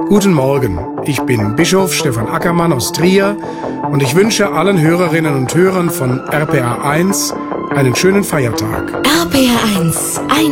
Guten Morgen, ich bin Bischof Stefan Ackermann aus Trier und ich wünsche allen Hörerinnen und Hörern von RPA 1 einen schönen Feiertag. RPA 1